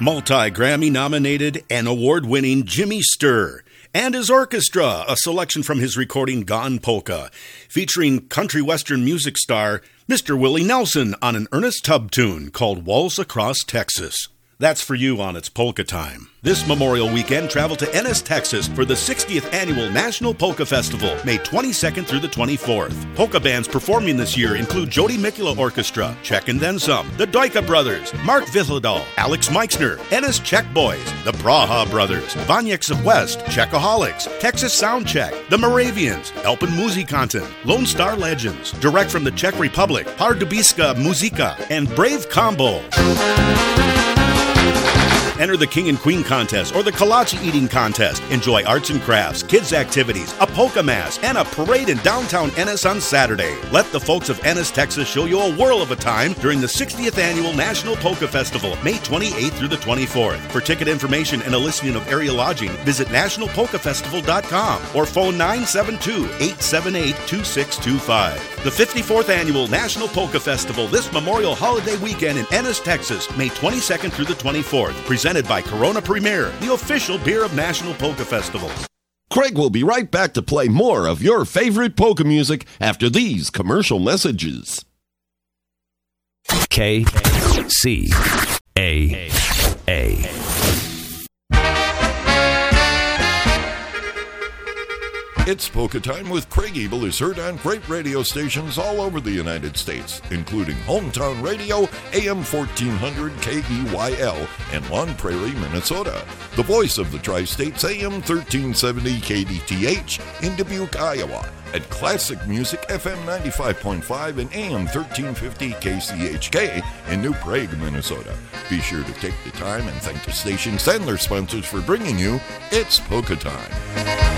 Multi-Grammy nominated and award-winning Jimmy Sturr and his orchestra, a selection from his recording Gone Polka, featuring country western music star Mr. Willie Nelson on an Ernest Tubb tune called Waltz Across Texas. That's for you on It's Polka Time. This Memorial Weekend, travel to Ennis, Texas for the 60th Annual National Polka Festival, May 22nd through the 24th. Polka bands performing this year include Jody Mikula Orchestra, Czech and Then Some, the Doika Brothers, Mark Vithlidal, Alex Meixner, Ennis Czech Boys, the Braha Brothers, Vanyeks of West, Czechaholics, Texas Sound Check, the Moravians, Elpin Muzikanten, Lone Star Legends, direct from the Czech Republic, Pardubiska Muzika, and Brave Combo. Enter the King and Queen Contest or the Kolache Eating Contest. Enjoy arts and crafts, kids' activities, a polka mass, and a parade in downtown Ennis on Saturday. Let the folks of Ennis, Texas show you a whirl of a time during the 60th Annual National Polka Festival, May 28th through the 24th. For ticket information and a listing of area lodging, visit nationalpolkafestival.com or phone 972-878-2625. The 54th Annual National Polka Festival this Memorial Holiday Weekend in Ennis, Texas, May 22nd through the 24th. Presented by Corona Premier, the official beer of National Polka Festivals. Craig will be right back to play more of your favorite polka music after these commercial messages. KCAA. It's Polka Time with Craig Ebel is heard on great radio stations all over the United States, including Hometown Radio, AM 1400 KEYL, and Long Prairie, Minnesota. The voice of the Tri-States, AM 1370 KDTH in Dubuque, Iowa. At Classic Music, FM 95.5 and AM 1350 KCHK in New Prague, Minnesota. Be sure to take the time and thank the stations and their sponsors for bringing you It's Polka Time.